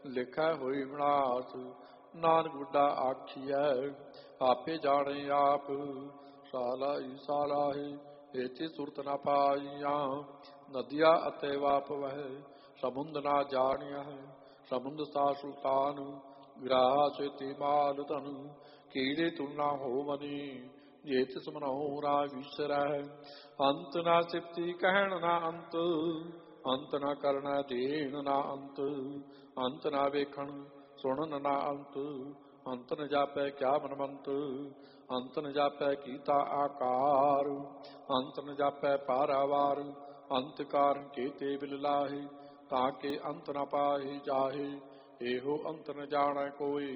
ਲਿਖੈ ਹੋਈ ਵਿਨਾਸ਼। ਨਾਨਕ ਵੱਡਾ ਆਖੀਐ ਆਪੇ ਜਾਣੇ ਆਪ। ਸਾਲਾਹੀ ਸਾਲਾਹੀ ਏਤੀ ਸੁਰਤ ਨਾ ਪਾਈਆਂ। ਨਦੀਆਂ ਅਤੇ ਵਾਪ ਵਹਿ ਸਮੁੰਦ ਨਾ ਜਾਣਿਆ ਹੈ। ਸਮੁੰਦ ਸਾ ਸੁਲਤਾਨ ਗ੍ਰਾਹ ਸੇਤੀ ਮਾਲ ਧਨ। ਕੀੜੇ ਤੁਲਨਾ ਹੋ ਮਨੀ ਜੇ ਤਿਸ ਮਨਹੁ ਰਾ ਵਿਸਰੈ। ਅੰਤ ਨਾ ਸਿਫਤੀ ਕਹਿਣ ਨਾ ਅੰਤ। ਅੰਤ ਨਾ ਕਰਨਾ ਦੇਣ ਨਾ ਅੰਤ। ਅੰਤ ਨਾ ਵੇਖਣ ਸੁਣਨ ਨਾ ਅੰਤ। ਅੰਤ ਨ ਜਾਪੈ ਕਿਆ ਮਨਮੰਤ। ਅੰਤ ਨ ਜਾਪੈ ਕੀਤਾ ਆਕਾਰ। ਅੰਤ ਨ ਜਾਪੈ ਪਾਰਾਵਾਰ। ਅੰਤ ਕਾਰਨ ਕੇਤੇ ਬਿਲ ਲਾਹੇ। ਤਾਂ ਕੇ ਅੰਤ ਨ ਪਾਹੇ ਜਾਹੇ। ਇਹੋ ਅੰਤ ਨ ਜਾਣੈ ਕੋਈ।